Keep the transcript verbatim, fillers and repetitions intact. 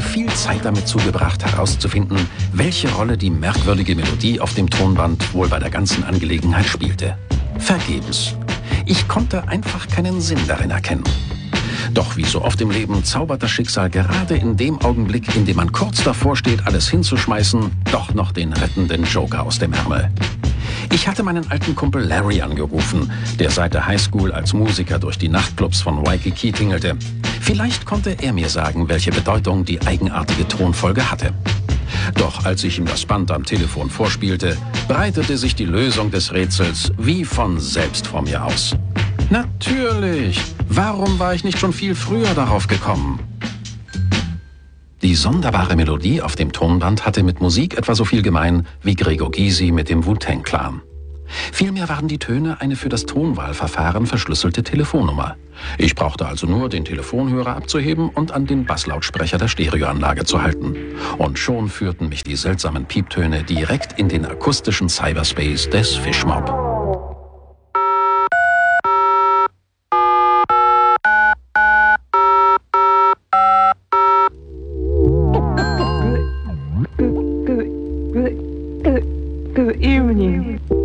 viel Zeit damit zugebracht, herauszufinden, welche Rolle die merkwürdige Melodie auf dem Tonband wohl bei der ganzen Angelegenheit spielte. Vergebens. Ich konnte einfach keinen Sinn darin erkennen. Doch wie so oft im Leben zaubert das Schicksal gerade in dem Augenblick, in dem man kurz davor steht, alles hinzuschmeißen, doch noch den rettenden Joker aus dem Ärmel. Ich hatte meinen alten Kumpel Larry angerufen, der seit der Highschool als Musiker durch die Nachtclubs von Waikiki tingelte. Vielleicht konnte er mir sagen, welche Bedeutung die eigenartige Tonfolge hatte. Doch als ich ihm das Band am Telefon vorspielte, breitete sich die Lösung des Rätsels wie von selbst vor mir aus. Natürlich! Warum war ich nicht schon viel früher darauf gekommen? Die sonderbare Melodie auf dem Tonband hatte mit Musik etwa so viel gemein wie Gregor Gysi mit dem Wu-Tang-Clan. Vielmehr waren die Töne eine für das Tonwahlverfahren verschlüsselte Telefonnummer. Ich brauchte also nur den Telefonhörer abzuheben und an den Basslautsprecher der Stereoanlage zu halten. Und schon führten mich die seltsamen Pieptöne direkt in den akustischen Cyberspace des Fishmob. Good evening.